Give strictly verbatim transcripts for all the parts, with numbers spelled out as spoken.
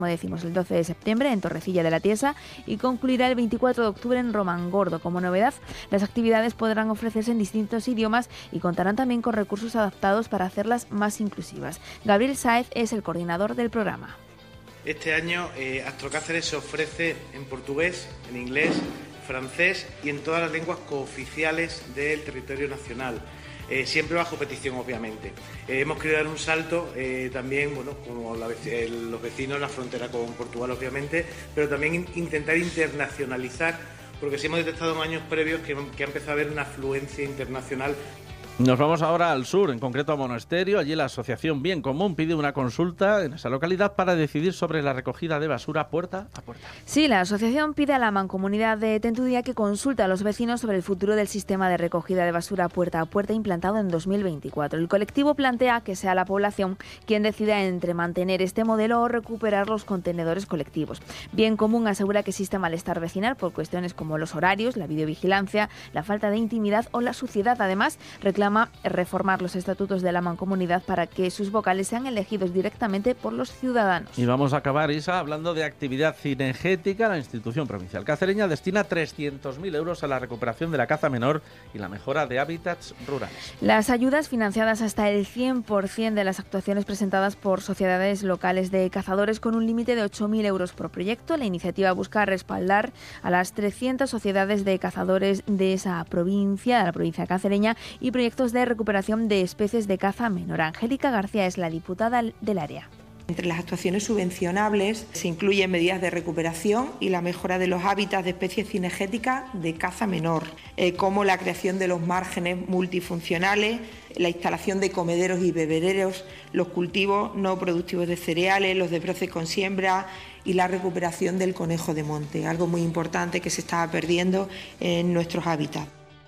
como decimos, el doce de septiembre en Torrecilla de la Tiesa y concluirá el veinticuatro de octubre en Romangordo. Como novedad, las actividades podrán ofrecerse en distintos idiomas y contarán también con recursos adaptados para hacerlas más inclusivas. Gabriel Sáez es el coordinador del programa. Este año eh, Astrocáceres se ofrece en portugués, en inglés, francés y en todas las lenguas cooficiales del territorio nacional. Eh, siempre bajo petición, obviamente. Eh, hemos querido dar un salto eh, también, bueno, como la, eh, los vecinos, la frontera con Portugal, obviamente, pero también in, intentar internacionalizar, porque sí hemos detectado en años previos que, que ha empezado a haber una afluencia internacional. Nos vamos ahora al sur, en concreto a Monasterio. Allí la asociación Bien Común pide una consulta en esa localidad para decidir sobre la recogida de basura puerta a puerta. Sí, la asociación pide a la Mancomunidad de Tentudía que consulte a los vecinos sobre el futuro del sistema de recogida de basura puerta a puerta implantado en dos mil veinticuatro. El colectivo plantea que sea la población quien decida entre mantener este modelo o recuperar los contenedores colectivos. Bien Común asegura que existe malestar vecinal por cuestiones como los horarios, la videovigilancia, la falta de intimidad o la suciedad. Además, reclama reformar los estatutos de la Mancomunidad para que sus vocales sean elegidos directamente por los ciudadanos. Y vamos a acabar, Isa, hablando de actividad cinegética. La institución provincial cacereña destina trescientos mil euros a la recuperación de la caza menor y la mejora de hábitats rurales. Las ayudas, financiadas hasta el cien por ciento de las actuaciones presentadas por sociedades locales de cazadores con un límite de ocho mil euros por proyecto. La iniciativa busca respaldar a las trescientas sociedades de cazadores de esa provincia, de la provincia cacereña, y proyectos de recuperación de especies de caza menor. Angélica García es la diputada del área. Entre las actuaciones subvencionables se incluyen medidas de recuperación y la mejora de los hábitats de especies cinegéticas de caza menor, eh, como la creación de los márgenes multifuncionales, la instalación de comederos y bebederos, los cultivos no productivos de cereales, los desbroces con siembra y la recuperación del conejo de monte, algo muy importante que se estaba perdiendo en nuestros hábitats.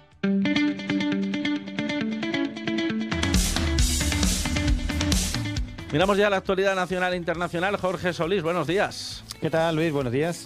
Miramos ya la actualidad nacional e internacional. Jorge Solís, buenos días. ¿Qué tal, Luis? Buenos días.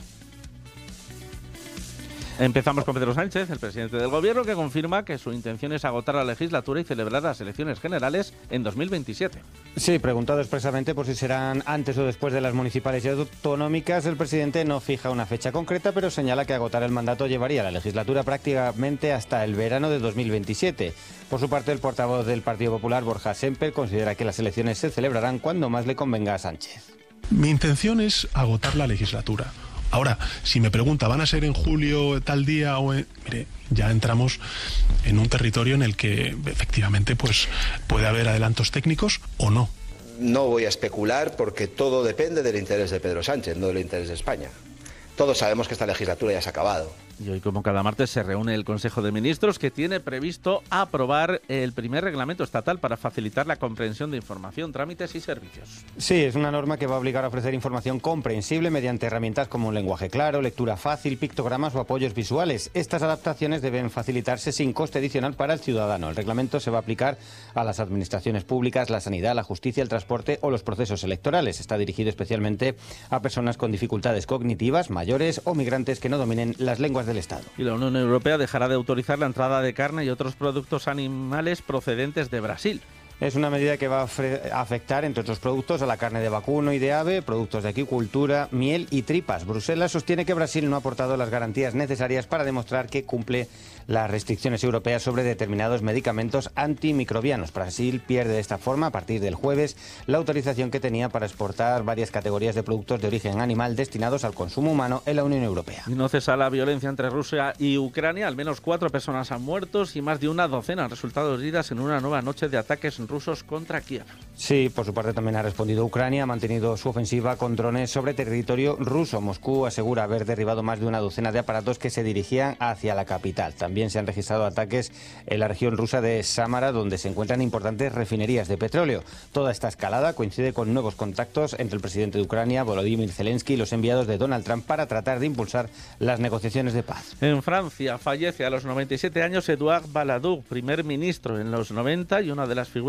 Empezamos con Pedro Sánchez, el presidente del Gobierno, que confirma que su intención es agotar la legislatura y celebrar las elecciones generales en dos mil veintisiete. Sí, preguntado expresamente por si serán antes o después de las municipales y autonómicas, el presidente no fija una fecha concreta, pero señala que agotar el mandato llevaría la legislatura prácticamente hasta el verano de dos mil veintisiete. Por su parte, el portavoz del Partido Popular, Borja Semper, considera que las elecciones se celebrarán cuando más le convenga a Sánchez. Mi intención es agotar la legislatura. Ahora, si me pregunta, ¿van a ser en julio tal día o en...? Mire, ya entramos en un territorio en el que efectivamente pues puede haber adelantos técnicos o no. No voy a especular porque todo depende del interés de Pedro Sánchez, no del interés de España. Todos sabemos que esta legislatura ya se ha acabado. Y hoy, como cada martes, se reúne el Consejo de Ministros, que tiene previsto aprobar el primer reglamento estatal para facilitar la comprensión de información, trámites y servicios. Sí, es una norma que va a obligar a ofrecer información comprensible mediante herramientas como un lenguaje claro, lectura fácil, pictogramas o apoyos visuales. Estas adaptaciones deben facilitarse sin coste adicional para el ciudadano. El reglamento se va a aplicar a las administraciones públicas, la sanidad, la justicia, el transporte o los procesos electorales. Está dirigido especialmente a personas con dificultades cognitivas, mayores o migrantes que no dominen las lenguas del Estado. Y la Unión Europea dejará de autorizar la entrada de carne y otros productos animales procedentes de Brasil. Es una medida que va a afectar, entre otros productos, a la carne de vacuno y de ave, productos de aquicultura, miel y tripas. Bruselas sostiene que Brasil no ha aportado las garantías necesarias para demostrar que cumple las restricciones europeas sobre determinados medicamentos antimicrobianos. Brasil pierde de esta forma, a partir del jueves, la autorización que tenía para exportar varias categorías de productos de origen animal destinados al consumo humano en la Unión Europea. Y no cesa la violencia entre Rusia y Ucrania. Al menos cuatro personas han muerto y más de una docena han resultado heridas en una nueva noche de ataques rusos contra Kiev. Sí, por su parte también ha respondido Ucrania, ha mantenido su ofensiva con drones sobre territorio ruso. Moscú asegura haber derribado más de una docena de aparatos que se dirigían hacia la capital. También se han registrado ataques en la región rusa de Sámara, donde se encuentran importantes refinerías de petróleo. Toda esta escalada coincide con nuevos contactos entre el presidente de Ucrania, Volodymyr Zelensky, y los enviados de Donald Trump para tratar de impulsar las negociaciones de paz. En Francia fallece a los noventa y siete años Edouard Balladur, primer ministro en los noventa y una de las figuras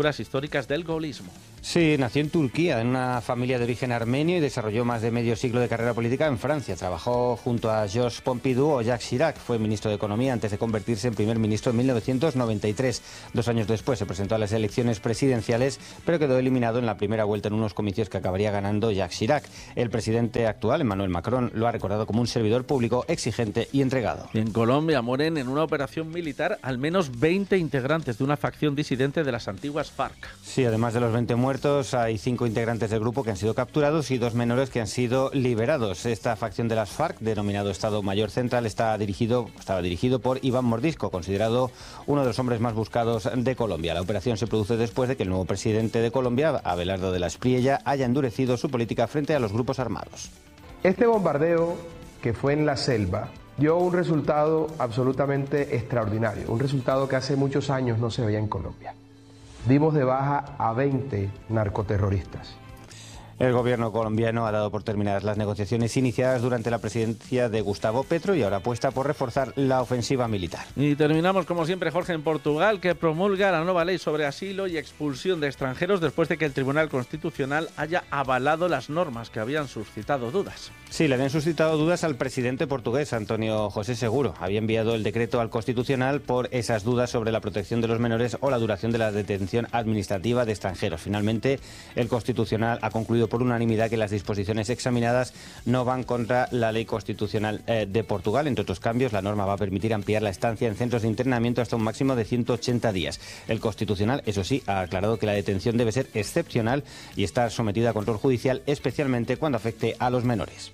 piedras históricas del gaullismo. Sí, nació en Turquía, en una familia de origen armenio y desarrolló más de medio siglo de carrera política en Francia. Trabajó junto a Georges Pompidou o Jacques Chirac. Fue ministro de Economía antes de convertirse en primer ministro en mil novecientos noventa y tres. Dos años después se presentó a las elecciones presidenciales, pero quedó eliminado en la primera vuelta en unos comicios que acabaría ganando Jacques Chirac. El presidente actual, Emmanuel Macron, lo ha recordado como un servidor público exigente y entregado. En Colombia mueren en una operación militar al menos veinte integrantes de una facción disidente de las antiguas FARC. Sí, además de los veinte muertos, hay cinco integrantes del grupo que han sido capturados y dos menores que han sido liberados. Esta facción de las FARC, denominado Estado Mayor Central, está dirigido, estaba dirigido por Iván Mordisco, considerado uno de los hombres más buscados de Colombia. La operación se produce después de que el nuevo presidente de Colombia, Abelardo de la Espriella, haya endurecido su política frente a los grupos armados. Este bombardeo, que fue en la selva, dio un resultado absolutamente extraordinario, un resultado que hace muchos años no se veía en Colombia. Dimos de baja a veinte narcoterroristas. El gobierno colombiano ha dado por terminadas las negociaciones iniciadas durante la presidencia de Gustavo Petro y ahora apuesta por reforzar la ofensiva militar. Y terminamos como siempre, Jorge, en Portugal, que promulga la nueva ley sobre asilo y expulsión de extranjeros después de que el Tribunal Constitucional haya avalado las normas que habían suscitado dudas. Sí, le habían suscitado dudas al presidente portugués, António José Seguro. Había enviado el decreto al Constitucional por esas dudas sobre la protección de los menores o la duración de la detención administrativa de extranjeros. Finalmente, el Constitucional ha concluido por unanimidad que las disposiciones examinadas no van contra la ley constitucional eh, de Portugal. Entre otros cambios, la norma va a permitir ampliar la estancia en centros de internamiento hasta un máximo de ciento ochenta días. El Constitucional, eso sí, ha aclarado que la detención debe ser excepcional y estar sometida a control judicial, especialmente cuando afecte a los menores.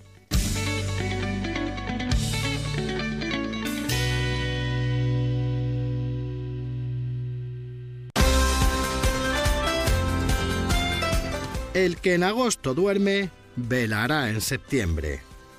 El que en agosto duerme, velará en septiembre.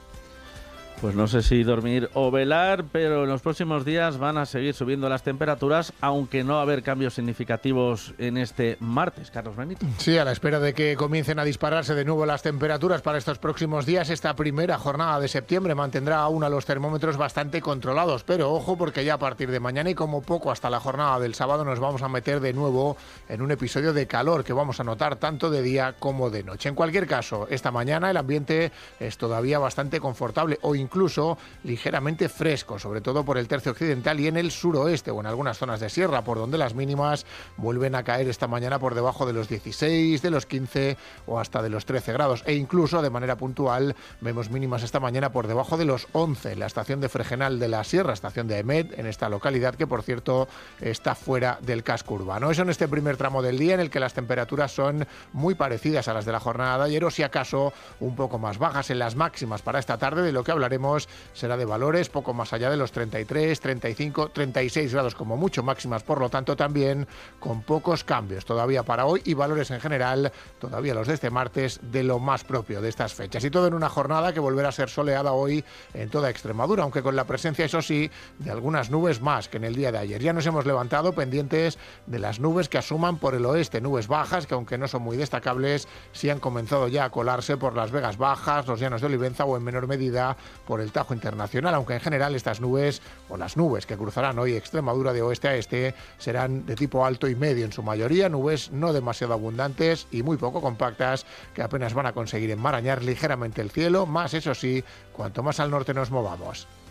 Pues no sé si dormir o velar, pero en los próximos días van a seguir subiendo las temperaturas, aunque no va a haber cambios significativos en este martes. Carlos Benito. Sí, a la espera de que comiencen a dispararse de nuevo las temperaturas para estos próximos días, esta primera jornada de septiembre mantendrá aún a los termómetros bastante controlados, pero ojo porque ya a partir de mañana y como poco hasta la jornada del sábado nos vamos a meter de nuevo en un episodio de calor que vamos a notar tanto de día como de noche. En cualquier caso, esta mañana el ambiente es todavía bastante confortable o incluso ligeramente fresco, sobre todo por el tercio occidental y en el suroeste o en algunas zonas de sierra, por donde las mínimas vuelven a caer esta mañana por debajo de los dieciséis, de los quince o hasta de los trece grados. E incluso de manera puntual vemos mínimas esta mañana por debajo de los once en la estación de Fregenal de la Sierra, estación de Emet, en esta localidad que por cierto está fuera del casco urbano. Eso en este primer tramo del día en el que las temperaturas son muy parecidas a las de la jornada de ayer o si acaso un poco más bajas en las máximas para esta tarde. De lo que hablaremos será de valores poco más allá de los treinta y tres, treinta y cinco, treinta y seis grados como mucho máximas, por lo tanto también con pocos cambios todavía para hoy y valores en general, todavía los de este martes, de lo más propio de estas fechas. Y todo en una jornada que volverá a ser soleada hoy en toda Extremadura, aunque con la presencia, eso sí, de algunas nubes más que en el día de ayer. Ya nos hemos levantado pendientes de las nubes que asoman por el oeste, nubes bajas que aunque no son muy destacables, sí han comenzado ya a colarse por las Vegas Bajas, los Llanos de Olivenza o en menor medida por el Tajo Internacional, aunque en general estas nubes o las nubes que cruzarán hoy Extremadura de oeste a este serán de tipo alto y medio en su mayoría, nubes no demasiado abundantes y muy poco compactas que apenas van a conseguir enmarañar ligeramente el cielo, más eso sí, cuanto más al norte nos movamos.